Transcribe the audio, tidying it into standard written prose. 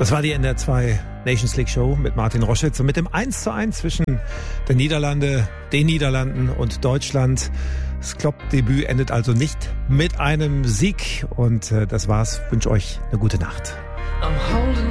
Das war die NDR 2 Nations League Show mit Martin Roschitz und mit dem 1:1 zwischen den Niederlanden und Deutschland. Das Klopp-Debüt endet also nicht mit einem Sieg und das war's. Ich wünsche euch eine gute Nacht. I'm holding